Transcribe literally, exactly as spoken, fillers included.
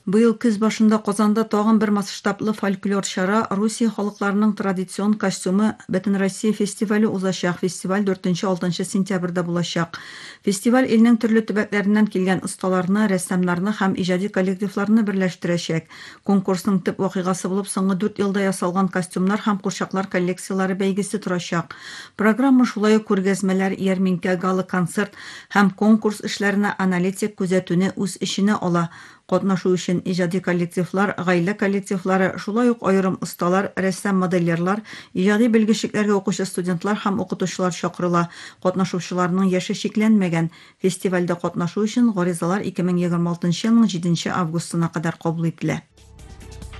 Быел көз башында Казанда тагын бер масштаблы фольклор чара Русия халыкларының традицион костюмы Бөтен Россия фестивале узачак. Фестиваль дүртенче-алтынчы сентябрьдә булачак. Фестиваль илнең төрле төбәкләреннән килгән осталарны, рәссамнарны һәм иҗади коллективларны берләштерәчәк. Конкурсның төп вакыйгасы булып соңгы дүрт елда ясалган костюмнар һәм курчаклар коллекциялары бәйгесе торачак. Программа шулай ук күргәзмәләр, ярминкә, гала концерт һәм конкурс эшләренә аналитик күзәтүне үз эченә ала. Катнашу өчен иҗади коллективлар, гаилә коллективлары, шулай ук аерым осталар, рәссам модельерлар, иҗади белгечләргә укучы студентлар һәм укытучылар чакырыла. Катнашучыларның яше шикләнмәгән. Фестивальдә катнашу өчен гаризалар ике мең егерме алтынчы елның җиденче августына кадәр кабул ителә.